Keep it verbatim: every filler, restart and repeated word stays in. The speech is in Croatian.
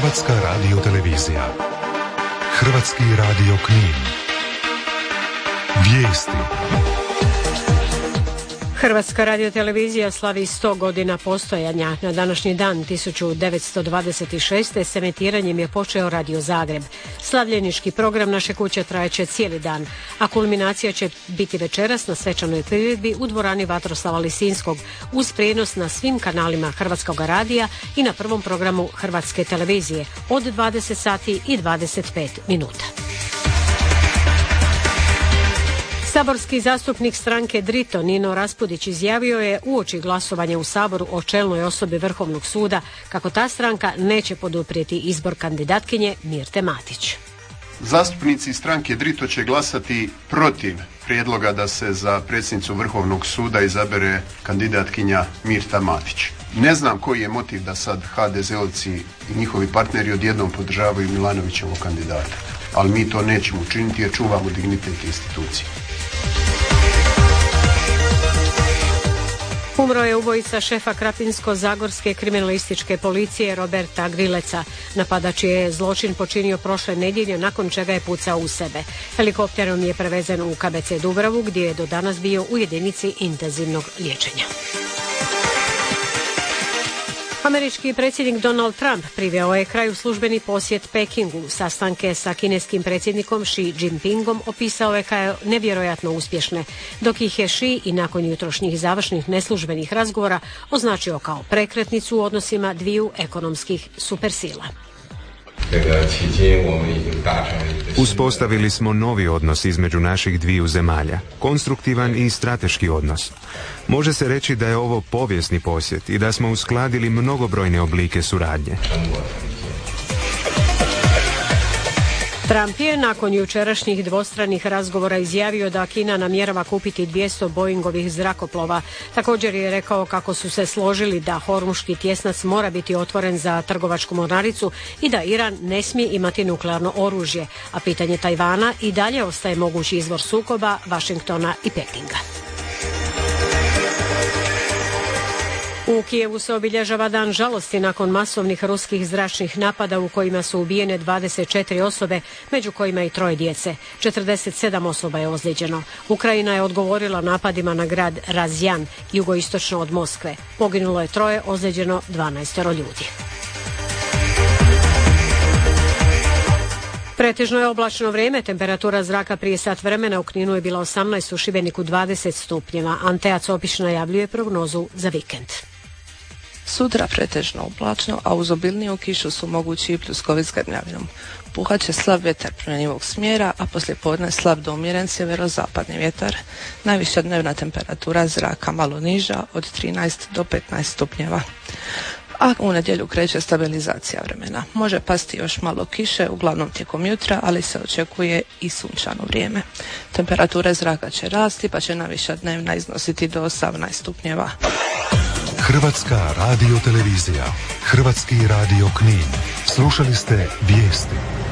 Hrvatska radiotelevizija. Hrvatski radio Knin. Vijesti. Hrvatska radiotelevizija slavi sto godina postojanja. Na današnji dan tisuću devetsto dvadeset šeste. s emitiranjem je počeo Radio Zagreb. Slavljenički program naše kuće trajeće cijeli dan, a kulminacija će biti večeras na svečanoj priredbi u dvorani Vatroslava Lisinskog uz prijenos na svim kanalima Hrvatskog radija i na prvom programu Hrvatske televizije od dvadeset sati i dvadeset pet minuta. Saborski zastupnik stranke Drito Nino Raspudić izjavio je uoči glasovanja u Saboru o čelnoj osobi Vrhovnog suda kako ta stranka neće poduprijeti izbor kandidatkinje Mirte Matić. Zastupnici stranke Drito će glasati protiv prijedloga da se za predsjednicu Vrhovnog suda izabere kandidatkinja Mirta Matić. Ne znam koji je motiv da sad ha de ze ovci i njihovi partneri odjednom podržavaju Milanovićevog kandidata, ali mi to nećemo učiniti jer čuvamo dignitet institucije. Umro je ubojica šefa Krapinsko-zagorske kriminalističke policije Roberta Grileca. Napadač je zločin počinio prošle nedjelje, nakon čega je pucao u sebe. Helikopterom je prevezen u ka be ce Dubravu, gdje je do danas bio u jedinici intenzivnog liječenja. Američki predsjednik Donald Trump priveo je kraju službeni posjet Pekingu. Sastanke sa kineskim predsjednikom Xi Jinpingom opisao je kao nevjerojatno uspješne, dok ih je Xi i nakon jutrošnjih završnih neslužbenih razgovora označio kao prekretnicu u odnosima dviju ekonomskih supersila. Uspostavili smo novi odnos između naših dviju zemalja, konstruktivan i strateški odnos. Može se reći da je ovo povijesni posjet i da smo uskladili mnogobrojne oblike suradnje. Trump je nakon jučerašnjih dvostranih razgovora izjavio da Kina namjerava kupiti dvjesto Boeingovih zrakoplova. Također je rekao kako su se složili da Hormuški tjesnac mora biti otvoren za trgovačku mornaricu i da Iran ne smije imati nuklearno oružje, a pitanje Tajvana i dalje ostaje mogući izvor sukoba Vašingtona i Pekinga. U Kijevu se obilježava dan žalosti nakon masovnih ruskih zračnih napada u kojima su ubijene dvadeset četiri osobe, među kojima i troje djece. četrdeset sedam osoba je ozlijeđeno. Ukrajina je odgovorila napadima na grad Razjan, jugoistočno od Moskve. Poginulo je troje, ozlijeđeno dvanaestoro ljudi. Pretežno je oblačno vrijeme, temperatura zraka prije sat vremena u Kninu je bila osamnaest, u Šibeniku dvadeset stupnjeva. Antea Copić najavljuje prognozu za vikend. Sutra pretežno oblačno, a uz obilniju kišu su mogući i pljuskovi s grmljavinom. Puhat će slab vjetar promjenjivog smjera, a poslijepodne slab do umjeren sjeverozapadni vjetar. Najviša dnevna temperatura zraka malo niža, od trinaest do petnaest stupnjeva. A u nedjelju kreće stabilizacija vremena. Može pasti još malo kiše, uglavnom tijekom jutra, ali se očekuje i sunčano vrijeme. Temperature zraka će rasti, pa će najviša dnevna iznositi do osamnaest stupnjeva. Hrvatska radiotelevizija. Hrvatski radio Knin. Slušali ste vijesti.